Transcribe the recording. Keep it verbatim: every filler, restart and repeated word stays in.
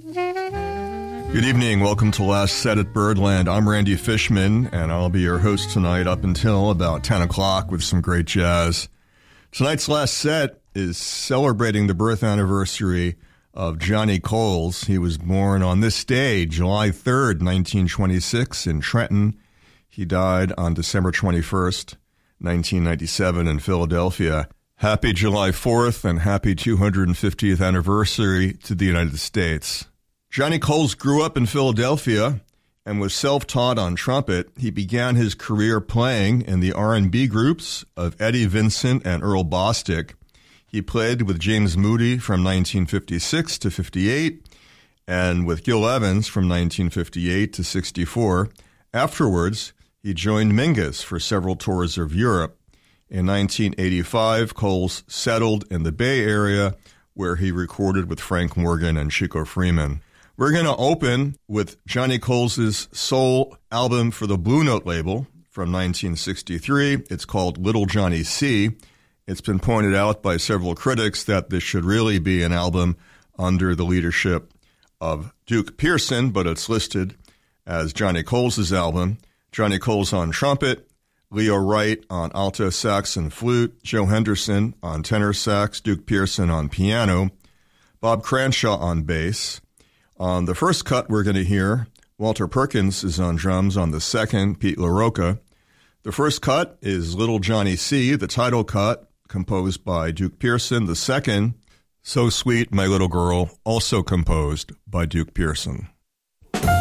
Good evening. Welcome to Last Set at Birdland. I'm Randy Fishman, and I'll be your host tonight up until about ten o'clock with some great jazz. Tonight's Last Set is celebrating the birth anniversary of Johnny Coles. He was born on this day, July third, nineteen twenty-six, in Trenton. He died on December twenty-first, nineteen ninety-seven, in Philadelphia. Happy July fourth and happy two hundred fiftieth anniversary to the United States. Johnny Coles grew up in Philadelphia and was self-taught on trumpet. He began his career playing in the R and B groups of Eddie Vincent and Earl Bostic. He played with James Moody from nineteen fifty-six to fifty-eight and with Gil Evans from nineteen fifty-eight to sixty-four. Afterwards, he joined Mingus for several tours of Europe. In nineteen eighty-five, Coles settled in the Bay Area, where he recorded with Frank Morgan and Chico Freeman. We're going to open with Johnny Coles' soul album for the Blue Note label from nineteen sixty-three. It's called Little Johnny C. It's been pointed out by several critics that this should really be an album under the leadership of Duke Pearson, but it's listed as Johnny Coles' album. Johnny Coles on trumpet, Leo Wright on alto sax and flute, Joe Henderson on tenor sax, Duke Pearson on piano, Bob Cranshaw on bass. On the first cut we're going to hear, Walter Perkins is on drums. On the second, Pete LaRocca. The first cut is Little Johnny C, the title cut, composed by Duke Pearson. The second, So Sweet, My Little Girl, also composed by Duke Pearson.